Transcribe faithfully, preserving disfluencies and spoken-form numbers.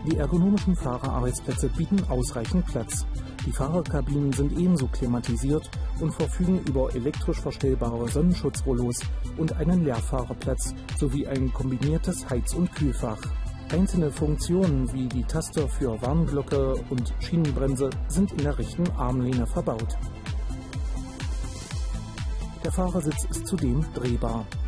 Die ergonomischen Fahrerarbeitsplätze bieten ausreichend Platz. Die Fahrerkabinen sind ebenso klimatisiert und verfügen über elektrisch verstellbare Sonnenschutzrollos und einen Leerfahrerplatz sowie ein kombiniertes Heiz- und Kühlfach. Einzelne Funktionen wie die Taste für Warnglocke und Schienenbremse sind in der rechten Armlehne verbaut. Der Fahrersitz ist zudem drehbar.